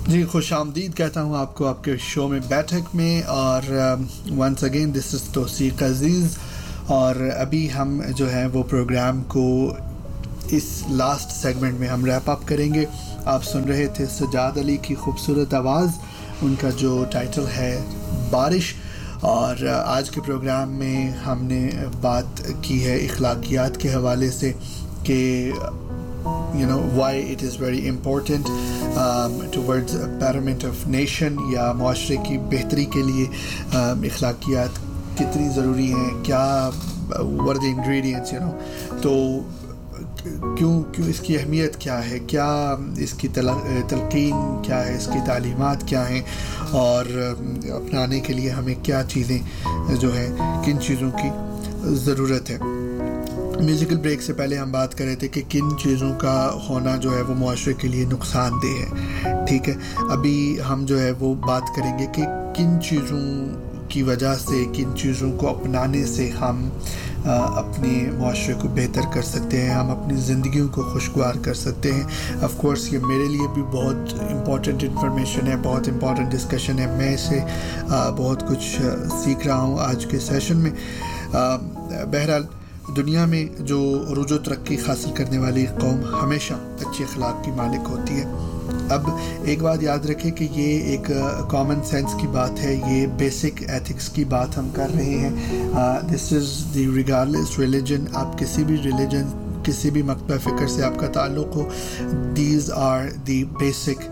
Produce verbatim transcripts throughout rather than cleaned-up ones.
جی خوش آمدید کہتا ہوں آپ کو آپ کے شو میں بیٹھک میں، اور ونس اگین دس از توثیق عزیز، اور ابھی ہم جو ہے وہ پروگرام کو اس لاسٹ سیگمنٹ میں ہم ریپ اپ کریں گے۔ آپ سن رہے تھے سجاد علی کی خوبصورت آواز، ان کا جو ٹائٹل ہے بارش، اور آج کے پروگرام میں ہم نے بات کی ہے اخلاقیات کے حوالے سے کہ you know why it is very important um, towards betterment of nation، یا معاشرے کی بہتری کے لیے um, اخلاقیات کتنی ضروری ہیں، کیا what are the ingredients you know تو کیوں کیوں اس کی اہمیت کیا ہے، کیا اس کی تلقین کیا ہے، اس کی تعلیمات کیا ہیں، اور اپنانے کے لیے ہمیں کیا چیزیں جو ہیں کن چیزوں کی ضرورت ہے۔ میوزیکل بریک سے پہلے ہم بات کر رہے تھے کہ کن چیزوں کا ہونا جو ہے وہ معاشرے کے لیے نقصان دہ ہے، ٹھیک ہے۔ ابھی ہم جو ہے وہ بات کریں گے کہ کن چیزوں کی وجہ سے، کن چیزوں کو اپنانے سے ہم اپنے معاشرے کو بہتر کر سکتے ہیں، ہم اپنی زندگیوں کو خوشگوار کر سکتے ہیں۔ آف کورس یہ میرے لیے بھی بہت امپورٹنٹ انفارمیشن ہے، بہت امپورٹنٹ ڈسکشن ہے، میں اسے بہت کچھ سیکھ رہا ہوں آج کے سیشن میں۔ بہرحال دنیا میں جو عروج و ترقی حاصل کرنے والی قوم ہمیشہ اچھے اخلاق کی مالک ہوتی ہے۔ اب ایک بات یاد رکھیں کہ یہ ایک کامن سینس کی بات ہے، یہ بیسک ایتھکس کی بات ہم کر رہے ہیں۔ دس از دی ریگارڈلیس ریلیجن، آپ کسی بھی ریلیجن، کسی بھی مکتبہ فکر سے آپ کا تعلق ہو، these are the basic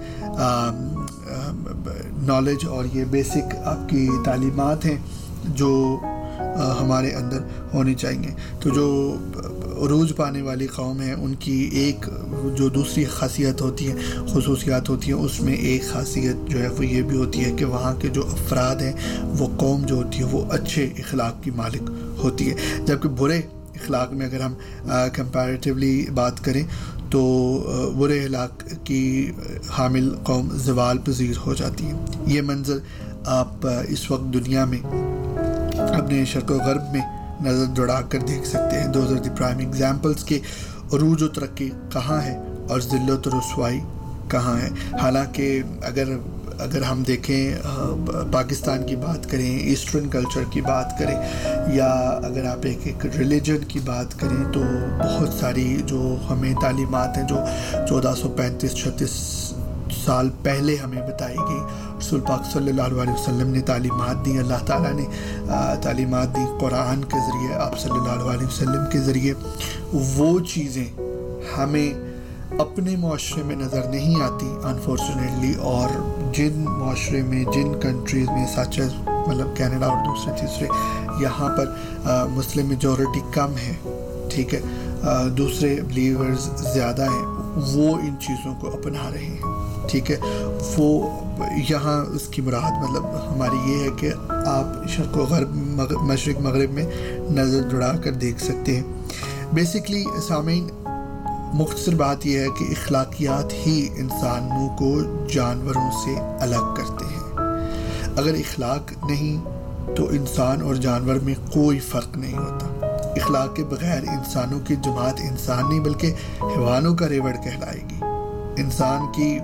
knowledge, اور یہ بیسک آپ کی تعلیمات ہیں جو ہمارے اندر ہونی چاہیے۔ تو جو عروج پانے والی قوم ہے ان کی ایک جو دوسری خاصیت ہوتی ہے، خصوصیات ہوتی ہیں، اس میں ایک خاصیت جو ہے وہ یہ بھی ہوتی ہے کہ وہاں کے جو افراد ہیں، وہ قوم جو ہوتی ہے وہ اچھے اخلاق کی مالک ہوتی ہے، جبکہ برے اخلاق میں اگر ہم کمپیریٹیولی بات کریں تو برے اخلاق کی حامل قوم زوال پذیر ہو جاتی ہے۔ یہ منظر آپ اس وقت دنیا میں اپنے شرق و غرب میں نظر دوڑا کر دیکھ سکتے ہیں۔ Those are the prime examples کہ عروج و ترقی کہاں ہے اور ذلت و رسوائی کہاں ہے۔ حالانکہ اگر اگر ہم دیکھیں پاکستان کی بات کریں، ایسٹرن کلچر کی بات کریں، یا اگر آپ ایک ایک ریلیجن کی بات کریں، تو بہت ساری جو ہمیں تعلیمات ہیں جو چودہ سو پینتیس چھتیس سال پہلے ہمیں بتائی گئی، رسول پاک صلی اللہ علیہ وسلم نے تعلیمات دی، اللہ تعالیٰ نے تعلیمات دی قرآن کے ذریعے، آپ صلی اللہ علیہ وسلم کے ذریعے، وہ چیزیں ہمیں اپنے معاشرے میں نظر نہیں آتی انفارچونیٹلی، اور جن معاشرے میں، جن کنٹریز میں سچ ایز مطلب کینیڈا اور دوسرے تیسرے، یہاں پر مسلم میجورٹی کم ہے، ٹھیک ہے، دوسرے بلیورز زیادہ ہیں، وہ ان چیزوں کو اپنا رہے ہیں، ٹھیک ہے۔ وہ یہاں اس کی مراد مطلب ہماری یہ ہے کہ آپ شرق و غرب، مشرق مغرب میں نظر دوڑا کر دیکھ سکتے ہیں۔ بیسکلی سامعین، مختصر بات یہ ہے کہ اخلاقیات ہی انسانوں کو جانوروں سے الگ کرتے ہیں۔ اگر اخلاق نہیں تو انسان اور جانور میں کوئی فرق نہیں ہوتا۔ اخلاق کے بغیر انسانوں کی جماعت انسان نہیں بلکہ حیوانوں کا ریوڑ کہلائے گی۔ انسان کی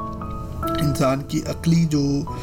انسان کی عقلی جو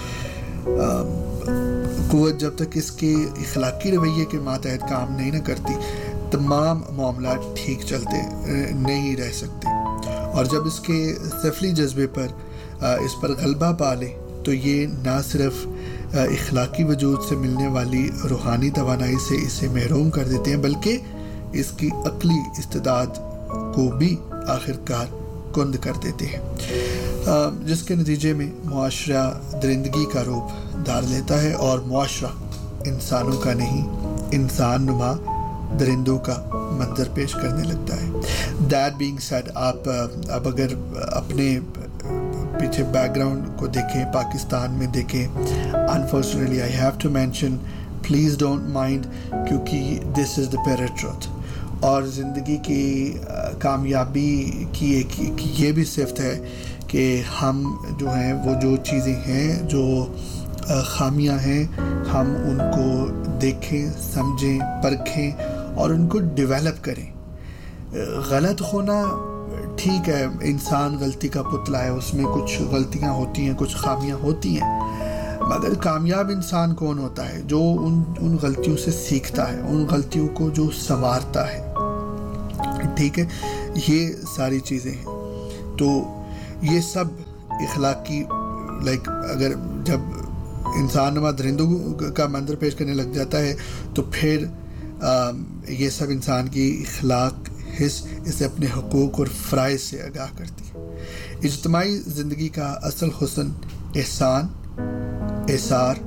قوت جب تک اس کے اخلاقی رویے کے ماتحت کام نہیں نہ کرتی، تمام معاملات ٹھیک چلتے نہیں رہ سکتے، اور جب اس کے سفلی جذبے پر اس پر غلبہ پا لے تو یہ نہ صرف اخلاقی وجود سے ملنے والی روحانی توانائی سے اسے محروم کر دیتے ہیں، بلکہ اس کی عقلی استعداد کو بھی آخرکار کند کر دیتے ہیں، جس کے نتیجے میں معاشرہ درندگی کا روپ دھار لیتا ہے، اور معاشرہ انسانوں کا نہیں، انسان نما درندوں کا منظر پیش کرنے لگتا ہے۔ دیٹ بینگ سیڈ، آپ اب اگر اپنے پیچھے بیک گراؤنڈ کو دیکھیں، پاکستان میں دیکھیں، unfortunately I have to mention, please don't mind, کیونکہ دس از دا پیرر ٹروتھ، اور زندگی کی کامیابی کی ایک یہ بھی صفت ہے کہ ہم جو ہیں وہ جو چیزیں ہیں، جو خامیاں ہیں، ہم ان کو دیکھیں، سمجھیں، پرکھیں اور ان کو ڈیولپ کریں۔ غلط ہونا ٹھیک ہے انسان غلطی کا پتلا ہے, اس میں کچھ غلطیاں ہوتی ہیں, کچھ خامیاں ہوتی ہیں, مگر کامیاب انسان کون ہوتا ہے؟ جو ان ان غلطیوں سے سیکھتا ہے, ان غلطیوں کو جو سنوارتا ہے. ٹھیک ہے, یہ ساری چیزیں ہیں. تو یہ سب اخلاقی لائک اگر جب انسان نما درندوں کا منظر پیش کرنے لگ جاتا ہے تو پھر یہ سب انسان کی اخلاق حص اسے اپنے حقوق اور فرائض سے آگاہ کرتی ہے. اجتماعی زندگی کا اصل حسن احسان, احسار,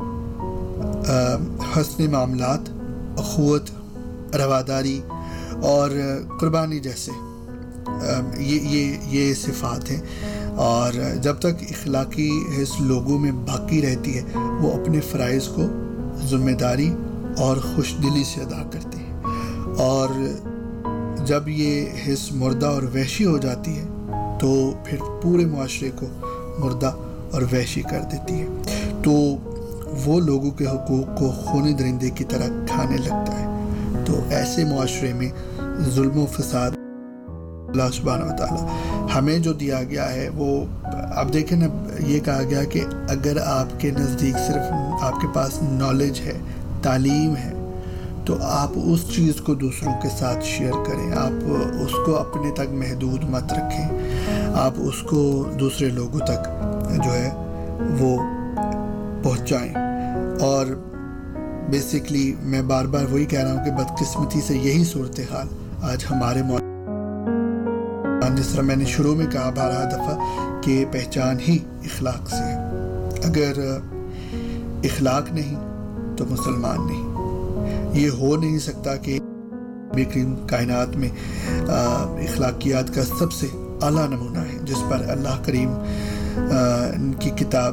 حسن معاملات, اخوت, رواداری اور قربانی جیسے یہ یہ یہ صفات ہیں. اور جب تک اخلاقی حص لوگوں میں باقی رہتی ہے وہ اپنے فرائض کو ذمہ داری اور خوش دلی سے ادا کرتے ہیں, اور جب یہ حص مردہ اور وحشی ہو جاتی ہے تو پھر پورے معاشرے کو مردہ اور وحشی کر دیتی ہے. تو وہ لوگوں کے حقوق کو خون درندے کی طرح کھانے لگتا ہے. تو ایسے معاشرے میں ظلم و فساد اللہ سبحانہ و تعالیٰ ہمیں جو دیا گیا ہے وہ اب دیکھیں نا, یہ کہا گیا کہ اگر آپ کے نزدیک صرف آپ کے پاس نالج ہے, تعلیم ہے, تو آپ اس چیز کو دوسروں کے ساتھ شیئر کریں, آپ اس کو اپنے تک محدود مت رکھیں, آپ اس کو دوسرے لوگوں تک جو ہے وہ پہنچائیں. اور بیسکلی میں بار بار وہی کہہ رہا ہوں کہ بدقسمتی سے یہی صورتحال آج ہمارے معاشرے, جس طرح میں نے شروع میں کہا بارہ دفعہ کہ پہچان ہی اخلاق سے ہے. اگر اخلاق نہیں تو مسلمان نہیں. یہ ہو نہیں سکتا کہ کریم کائنات میں اخلاقیات کا سب سے اعلیٰ نمونہ ہے جس پر اللہ کریم ان کی کتاب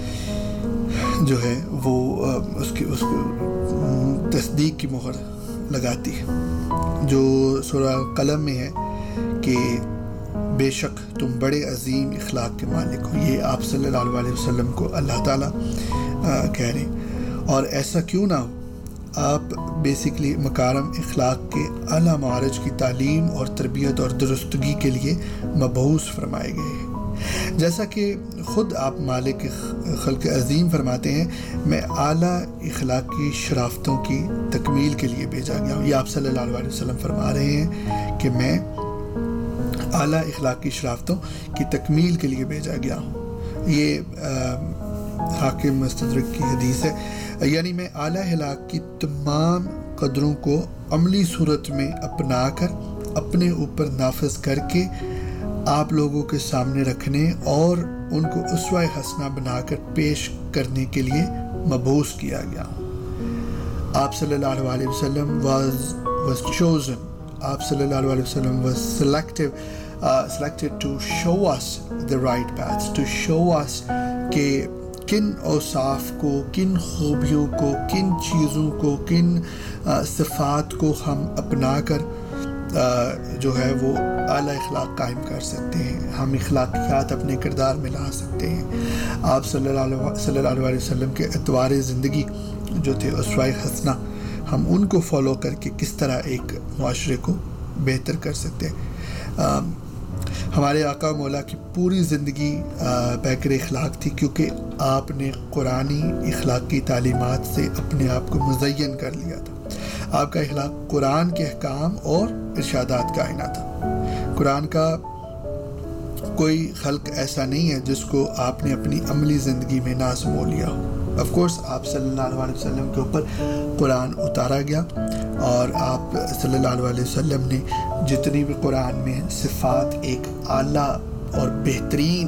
جو ہے وہ اس کی اس کو تصدیق کی مہر لگاتی ہے, جو سورہ قلم میں ہے کہ بے شک تم بڑے عظیم اخلاق کے مالک ہو. یہ آپ صلی اللہ علیہ وسلم کو اللہ تعالیٰ کہہ رہے ہیں. اور ایسا کیوں نہ ہو, آپ بیسکلی مکارم اخلاق کے اعلیٰ معارج کی تعلیم اور تربیت اور درستگی کے لیے مبعوث فرمائے گئے ہیں. جیسا کہ خود آپ مالک خلق عظیم فرماتے ہیں, میں اعلیٰ اخلاقی شرافتوں کی تکمیل کے لیے بھیجا گیا ہوں. یہ آپ صلی اللہ علیہ وسلم فرما رہے ہیں کہ میں اعلیٰ اخلاقی شرافتوں کی تکمیل کے لیے بھیجا گیا ہوں. یہ حاکم مستدرک کی حدیث ہے. یعنی میں اعلیٰ اخلاق کی تمام قدروں کو عملی صورت میں اپنا کر اپنے اوپر نافذ کر کے آپ لوگوں کے سامنے رکھنے اور ان کو اسوہ حسنہ بنا کر پیش کرنے کے لیے مبعوث کیا گیا ہوں. آپ صلی اللہ علیہ وسلم was was chosen. آپ صلی اللہ علیہ وسلم was selective uh, selected to show us the right path, to show us کہ کن اوصاف کو, کن خوبیوں کو, کن چیزوں کو, کن uh, صفات کو ہم اپنا کر uh, جو ہے وہ اعلیٰ اخلاق قائم کر سکتے ہیں, ہم اخلاقیات اپنے کردار میں لا سکتے ہیں. آپ صلی اللہ علیہ صلی اللہ علیہ وسلم کے اطوار زندگی جو تھے اسوہ حسنہ, ہم ان کو فالو کر کے کس طرح ایک معاشرے کو بہتر کر سکتے ہیں. ہمارے آقا مولا کی پوری زندگی پیکر اخلاق تھی, کیونکہ آپ نے قرآنی اخلاقی تعلیمات سے اپنے آپ کو مزین کر لیا تھا. آپ کا اخلاق قرآن کے احکام اور ارشادات کا آئینہ تھا. قرآن کا کوئی خلق ایسا نہیں ہے جس کو آپ نے اپنی عملی زندگی میں نہ سمو لیا ہو. آف کورس آپ صلی اللہ علیہ وسلم کے اوپر قرآن اتارا گیا, اور آپ صلی اللہ علیہ وسلم نے جتنی بھی قرآن میں صفات ایک اعلیٰ اور بہترین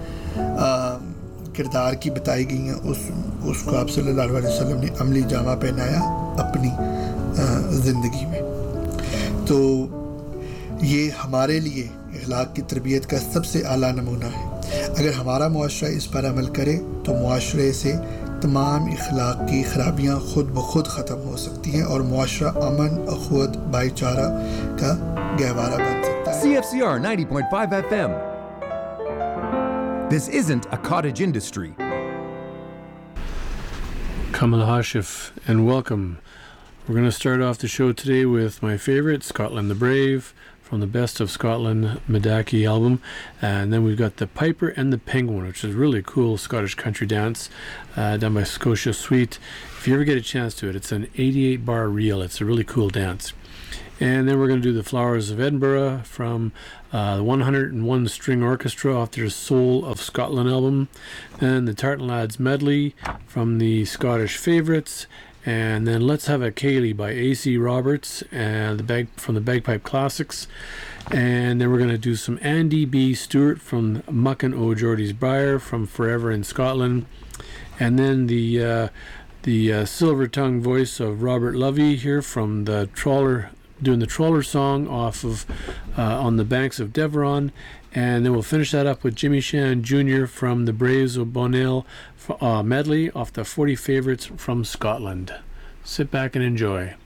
کردار کی بتائی گئی ہیں, اس اس کو آپ صلی اللہ علیہ وسلم نے عملی جامہ پہنایا اپنی زندگی میں. تو یہ ہمارے لیے اخلاق کی تربیت کا سب سے اعلیٰ نمونہ ہے. اگر ہمارا معاشرہ اس پر عمل کرے تو معاشرے سے تمام اخلاقی خرابیاں خود بخود ختم ہو سکتی ہیں اور معاشرہ امن, اخوت, بھائی چارہ کا گہوارہ بن سکتا ہے. C F C R ninety point five F M. This isn't a cottage industry. Kamal Hashif, and welcome. We're going to start off the show today with my favorite, Scotland the Brave, from the Best of Scotland Medaki album. And then we've got The Piper and the Penguin, which is really cool Scottish country dance uh, done by Scotia Sweet. If you ever get a chance to it, it's an eighty-eight bar reel. It's a really cool dance. And then we're going to do The Flowers of Edinburgh from uh, the one hundred and one String Orchestra off their Soul of Scotland album. Then the Tartan Lads Medley from the Scottish Favourites. And then Let's Have a Kaylee by A C Roberts and the bag from the Bagpipe Classics. And then we're going to do some Andy B. Stewart from Muckin' O' Geordie's Briar from Forever in Scotland. And then the uh, the uh, silver tongue voice of Robert Lovey here from the Trawler, doing the Trawler song off of uh, On the Banks of Deveron. And then we'll finish that up with Jimmy Shan Junior from the Braves of Bonnell uh, medley off the forty Favorites from Scotland. Sit back and enjoy.